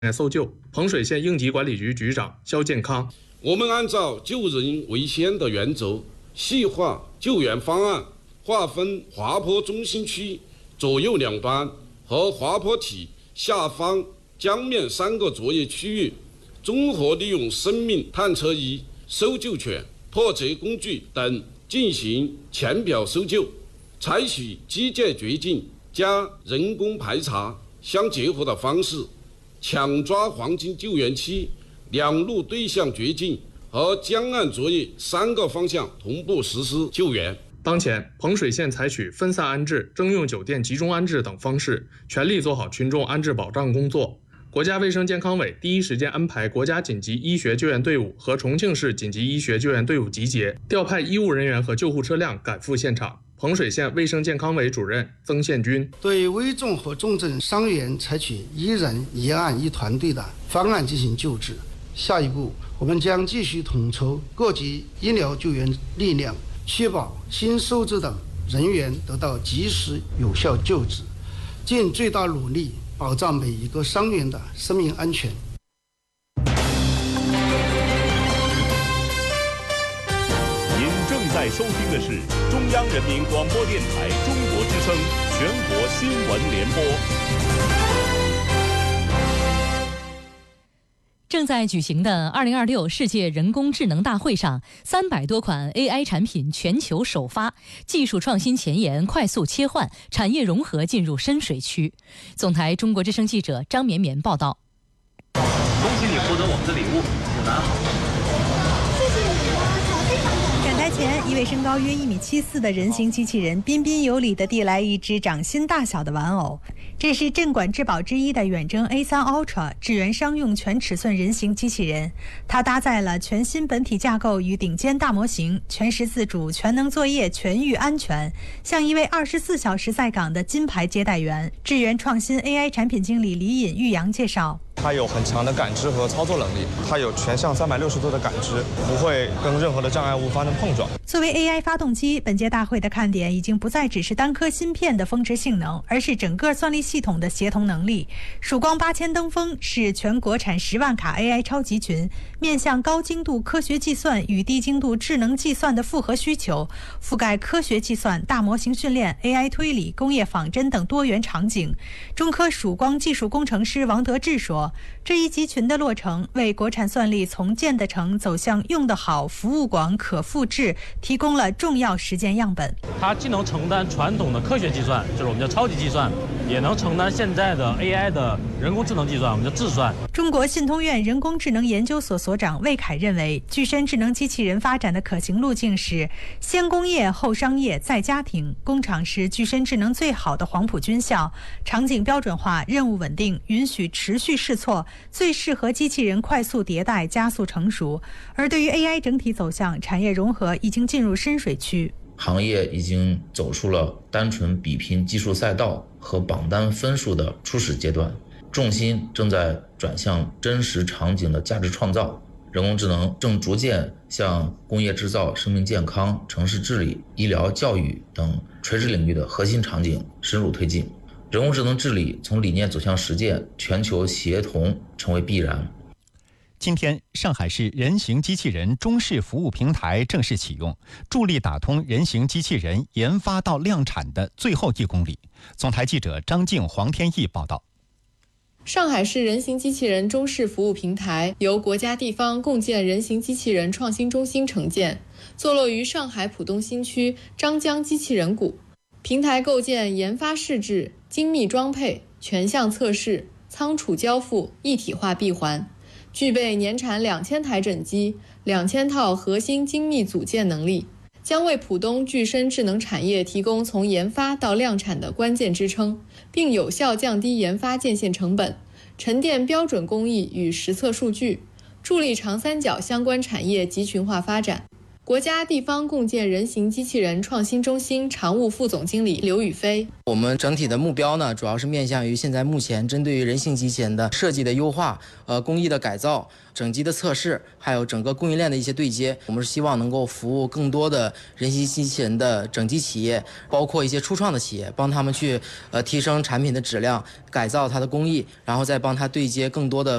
搜救。彭水县应急管理局局长肖建康： 我们按照救人为先的原则，细化救援方案，划分滑坡中心区左右两端和滑坡体下方江面3个作业区域，综合利用生命探测仪、搜救犬、破折工具等进行浅表搜救，采取机械掘进加人工排查相结合的方式，抢抓黄金救援期，两路对向掘进和江岸作业3个方向同步实施救援。 当前，彭水县采取分散安置、征用酒店集中安置等方式，全力做好群众安置保障工作。国家卫生健康委第一时间安排国家紧急医学救援队伍和重庆市紧急医学救援队伍集结，调派医务人员和救护车辆赶赴现场。彭水县卫生健康委主任曾宪军： 对危重和重症伤员采取一人一案一团队的方案进行救治。下一步，我们将继续统筹各级医疗救援力量，确保新收治的人员得到及时有效救治，尽最大努力保障每一个伤员的生命安全。 您正在收听的是中央人民广播电台中国之声全国新闻联播。 正在举行的2026世界人工智能大会上，300多款 AI 产品全球首发，技术创新前沿快速切换，产业融合进入深水区。总台中国之声记者张绵绵报道。 恭喜你获得我们的礼物，牡丹好。 展台前，一位身高约1.74米的人形机器人彬彬有礼地递来一只掌心大小的玩偶。这是镇馆之宝之一的远征 A3 Ultra 智源商用全尺寸人形机器人，它搭载了全新本体架构与顶尖大模型，全时自主、全能作业、全域安全，像一位24小时在岗的金牌接待员。智源创新 AI 产品经理李尹玉阳介绍。 它有很强的感知和操作能力，它有全向360度的感知，不会跟任何的障碍物发生碰撞。 作为 AI 发动机，本届大会的看点已经不再只是单颗芯片的峰值性能，而是整个算力系统的协同能力。曙光8000登峰是全国产10万卡 AI 超级群，面向高精度科学计算与低精度智能计算的复合需求，覆盖科学计算、大模型训练、AI 推理、工业仿真等多元场景。中科曙光技术工程师王德志说，这一集群的落成，为国产算力从建得成走向用得好、服务广、可复制提供了重要实践样本。 它既能承担传统的科学计算，就是我们叫超级计算，也能承担现在的 AI 的人工智能计算，我们叫智算。 中国信通院人工智能研究所所长魏凯认为，具身智能机器人发展的可行路径是先工业后商业再家庭，工厂是具身智能最好的黄埔军校，场景标准化，任务稳定，允许持续试错，最适合机器人快速迭代加速成熟。而对于 AI 整体走向，产业融合已经进入深水区， 行业已经走出了单纯比拼技术赛道和榜单分数的初始阶段，重心正在转向真实场景的价值创造。人工智能正逐渐向工业制造、生命健康、城市治理、医疗、教育等垂直领域的核心场景深入推进。人工智能治理从理念走向实践，全球协同成为必然。 今天，上海市人形机器人中试服务平台正式启用，助力打通人形机器人研发到量产的最后1公里。总台记者张静、黄天毅报道。 上海市人形机器人中试服务平台由国家地方共建人形机器人创新中心承建，坐落于上海浦东新区张江机器人谷。平台构建研发试制、精密装配、全项测试、仓储交付一体化闭环，具备年产2000台整机、2000套核心精密组件能力，将为浦东具身智能产业提供从研发到量产的关键支撑，并有效降低研发建线成本，沉淀标准工艺与实测数据，助力长三角相关产业集群化发展。 国家地方共建人形机器人创新中心常务副总经理刘宇飞： 我们整体的目标呢，主要是面向于现在目前针对于人形机器人的设计的优化、工艺的改造、整机的测试，还有整个供应链的一些对接。我们是希望能够服务更多的人形机器人的整机企业，包括一些初创的企业，帮他们去提升产品的质量，改造它的工艺，然后再帮他对接更多的